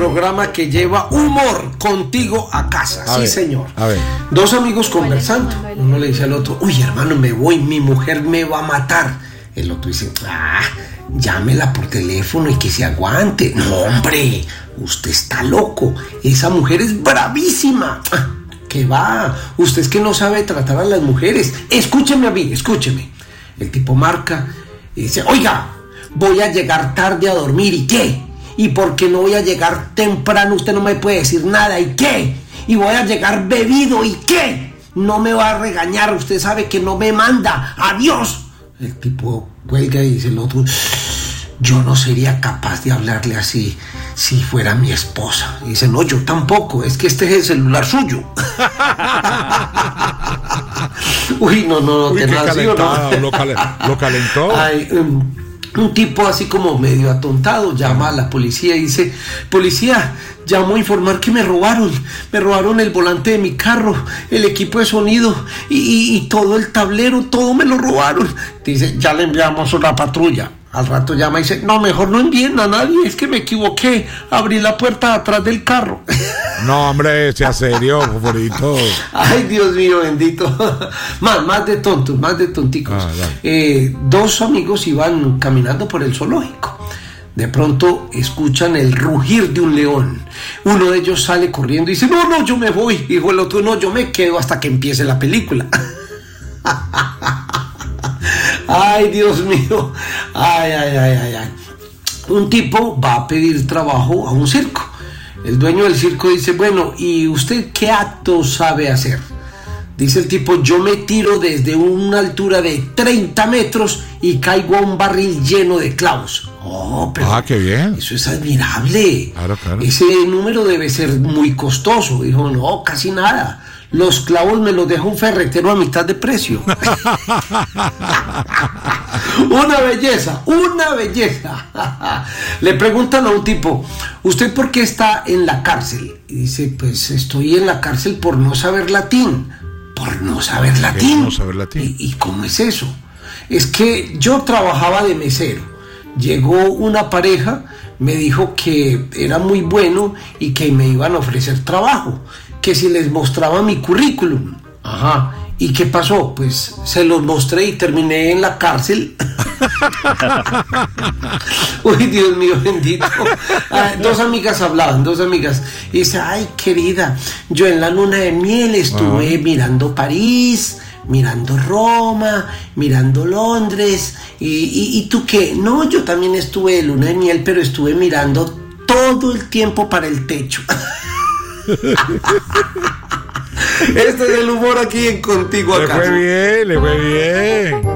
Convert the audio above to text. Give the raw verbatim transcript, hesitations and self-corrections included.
Programa que lleva humor contigo a casa. A sí, ver, señor. A ver. Dos amigos conversando. Uno le dice al otro, uy, hermano, me voy, mi mujer me va a matar. El otro dice, ah, llámela por teléfono y que se aguante. No, hombre, usted está loco. Esa mujer es bravísima. Ah, ¿qué va? Usted es que no sabe tratar a las mujeres. Escúcheme a mí, escúcheme. El tipo marca y dice, oiga, voy a llegar tarde a dormir. ¿Y qué? ¿Y por qué no voy a llegar temprano? Usted no me puede decir nada. ¿Y qué? ¿Y voy a llegar bebido? ¿Y qué? No me va a regañar. Usted sabe que no me manda. ¡Adiós! El tipo cuelga y dice el otro, yo no sería capaz de hablarle así si fuera mi esposa. Y dice, no, yo tampoco. Es que este es el celular suyo. Uy, no, no, no. Uy, te qué nació, calentado, ¿no? lo, cale, lo calentó. Ay, um, un tipo así como medio atontado llama a la policía y dice, policía, llamo a informar que me robaron, me robaron el volante de mi carro, el equipo de sonido y, y, y todo el tablero, todo me lo robaron. Dice, ya le enviamos una patrulla. Al rato llama y dice, no, mejor no envíen a nadie, es que me equivoqué, abrí la puerta de atrás del carro. No, hombre, sea serio, favorito. Ay, Dios mío, bendito. Más, más de tontos, más de tonticos. Ah, eh, dos amigos iban caminando por el zoológico. De pronto escuchan el rugir de un león. Uno de ellos sale corriendo y dice, no, no, yo me voy. Dijo el otro, no, yo me quedo hasta que empiece la película. Ay, Dios mío. Ay, ay, ay, ay, ay. Un tipo va a pedir trabajo a un circo. El dueño del circo dice, bueno, ¿y usted qué acto sabe hacer? Dice el tipo, yo me tiro desde una altura de treinta metros y caigo a un barril lleno de clavos. Oh, pero ah, qué bien. Eso es admirable. Claro, claro. Ese número debe ser muy costoso. Dijo, no, casi nada. Los clavos me los deja un ferretero a mitad de precio. Una belleza, una belleza. Le preguntan a un tipo, ¿usted por qué está en la cárcel? Y dice, pues estoy en la cárcel por no saber latín. ¿Por no saber latín? No saber latín. ¿Y, ¿Y cómo es eso? Es que yo trabajaba de mesero. Llegó una pareja, me dijo que era muy bueno y que me iban a ofrecer trabajo, que si les mostraba mi currículum. Ajá. ¿Y qué pasó? Pues se los mostré y terminé en la cárcel. Uy, Dios mío, bendito. Ah, dos amigas hablaban, dos amigas. Y dice, ay, querida, yo en la luna de miel estuve ah. mirando París, mirando Roma, mirando Londres. ¿Y, y, ¿Y tú qué? No, yo también estuve de luna de miel, pero estuve mirando todo el tiempo para el techo. Este es el humor aquí en Contigo Acá. Le fue bien, le fue bien.